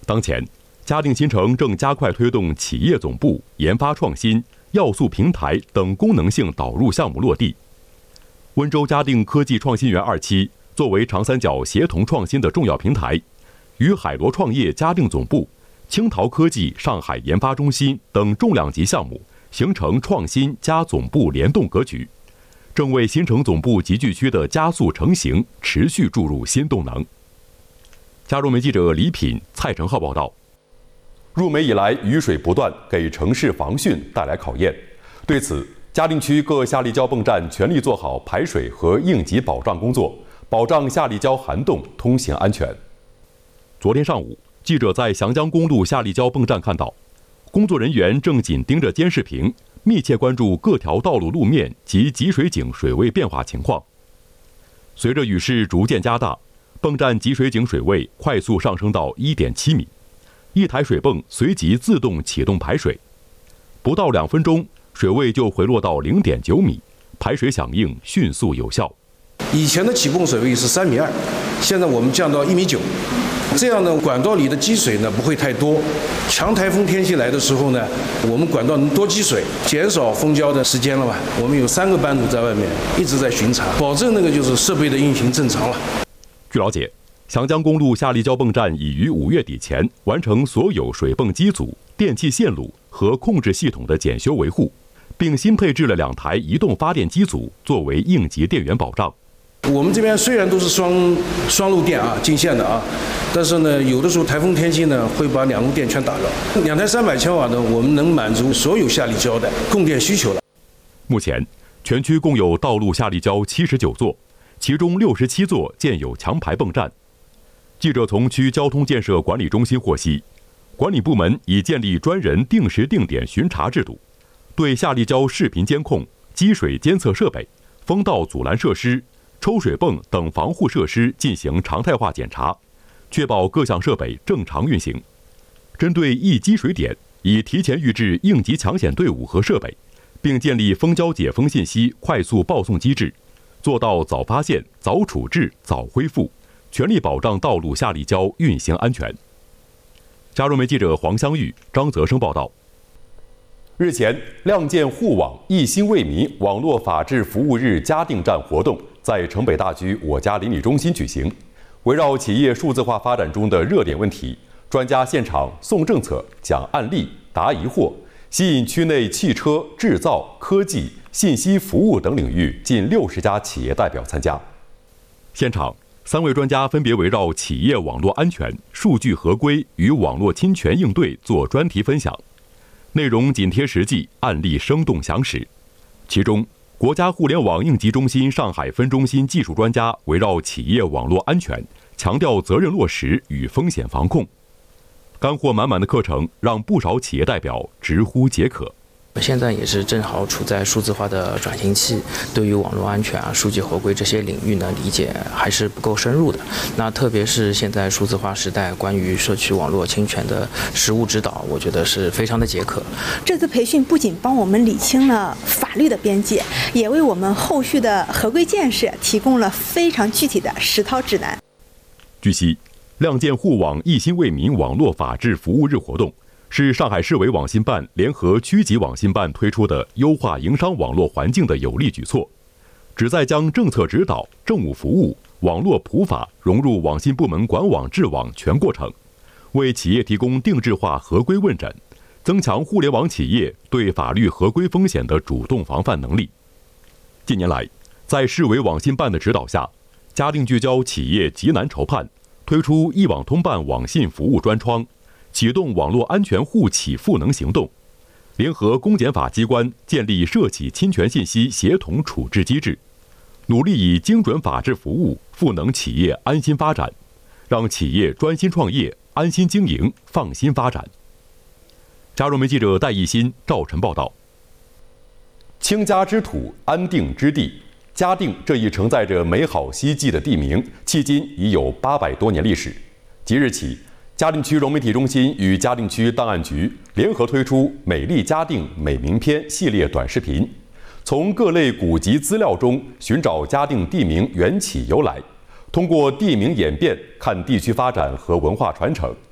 当前，嘉定新城正加快推动企业总部、研发创新、要素平台等功能性导入项目落地。温州嘉定科技创新园2期作为长三角协同创新的重要平台，与海螺创业嘉定总部、青陶科技上海研发中心等重量级项目形成创新加总部联动格局，正为新城总部集聚区的加速成型持续注入新动能。嘉融媒记者李品、蔡成浩报道。入梅以来，雨水不断，给城市防汛带来考验。对此，嘉定区各下立交泵站全力做好排水和应急保障工作，保障下立交涵洞通行安全。昨天上午，记者在翔江公路下立交泵站看到，工作人员正紧盯着监视屏，密切关注各条道路路面及集水井水位变化情况。随着雨势逐渐加大，泵站集水井水位快速上升到1.7米，一台水泵随即自动启动排水，不到2分钟，水位就回落到0.9米，排水响应迅速有效。 以前的起泵水位是3.2米，现在我们降到1.9米，这样呢，管道里的积水呢不会太多。强台风天气来的时候呢，我们管道能多积水，减少封浇的时间了吧？我们有3个班组在外面一直在巡查，保证那个就是设备的运行正常了。 据了解，翔江公路下立交泵站已于5月底前完成所有水泵机组、电气线路和控制系统的检修维护，并新配置了2台移动发电机组作为应急电源保障。 我们这边虽然都是双路电啊，进线的啊，但是呢，有的时候台风天气呢会把2路电全打扰。2台300千瓦呢，我们能满足所有下立交的供电需求了。 目前，全区共有道路下立交79座，其中67座建有强排泵站。记者从区交通建设管理中心获悉，管理部门已建立专人定时定点巡查制度，对下立交视频监控、积水监测设备、风道阻拦设施、抽水泵等防护设施进行常态化检查，确保各项设备正常运行。针对易积水点，已提前预置应急抢险队伍和设备，并建立封浇解封信息快速报送机制，做到早发现、早处置、早恢复，全力保障道路下立交运行安全。嘉融媒记者黄香玉、张泽生报道。日前，亮剑护网一心为民网络法治服务日嘉定站活动在城北大区我家邻里中心举行。围绕企业数字化发展中的热点问题，专家现场送政策、讲案例、答疑惑，吸引区内汽车、制造、科技、信息服务等领域近60家企业代表参加。现场，3位专家分别围绕企业网络安全、数据合规与网络侵权应对做专题分享，内容紧贴实际，案例生动详实。其中，国家互联网应急中心上海分中心技术专家围绕企业网络安全，强调责任落实与风险防控。干货满满的课程让不少企业代表直呼解渴。 现在也是正好处在数字化的转型期，对于网络安全啊、数据合规这些领域呢，理解还是不够深入的。那特别是现在数字化时代，关于社区网络侵权的实务指导，我觉得是非常的解渴。 这次培训不仅帮我们理清了法律的边界，也为我们后续的合规建设提供了非常具体的实操指南。 据悉，亮剑护网一心为民网络法治服务日活动是上海市委网信办联合区级网信办推出的优化营商网络环境的有力举措，旨在将政策指导、政务服务、网络普法融入网信部门管网治网全过程，为企业提供定制化合规问诊，增强互联网企业对法律合规风险的主动防范能力。近年来，在市委网信办的指导下，嘉定聚焦企业急难愁盼，推出一网通办网信服务专窗，启动网络安全护企赋能行动，联合公检法机关建立涉企侵权信息协同处置机制，努力以精准法治服务赋能企业安心发展，让企业专心创业、安心经营、放心发展。嘉融媒记者戴艺新、赵晨报道。清家之土，安定之地，嘉定这一承载着美好希冀的地名，迄今已有800多年历史。即日起，嘉定区融媒体中心与嘉定区档案局联合推出“美丽嘉定美名篇”系列短视频，从各类古籍资料中寻找嘉定地名缘起由来，通过地名演变看地区发展和文化传承，